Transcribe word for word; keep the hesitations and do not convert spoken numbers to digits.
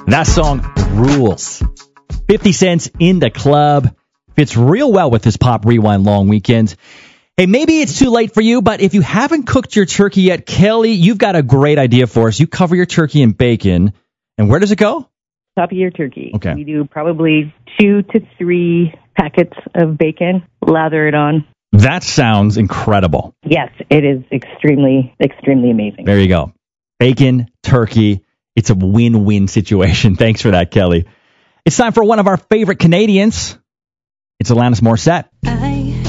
That song rules. fifty Cent's In the Club fits real well with this Pop Rewind long weekend. Hey, maybe it's too late for you, but if you haven't cooked your turkey yet, Kelly, you've got a great idea for us. You cover your turkey in bacon. And where does it go? Top of your turkey. Okay. We do probably two to three packets of bacon, lather it on. That sounds incredible. Yes, it is extremely, extremely amazing. There you go. Bacon, turkey. It's a win-win situation. Thanks for that, Kelly. It's time for one of our favorite Canadians. It's Alanis Morissette. I